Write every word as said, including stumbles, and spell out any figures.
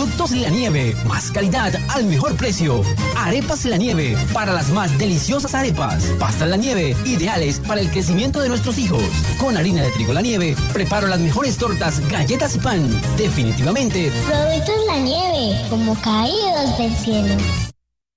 Productos La Nieve, más calidad al mejor precio. Arepas La Nieve, para las más deliciosas arepas. Pastas La Nieve, ideales para el crecimiento de nuestros hijos. Con harina de trigo La Nieve, preparo las mejores tortas, galletas y pan. Definitivamente, Productos La Nieve, como caídos del cielo.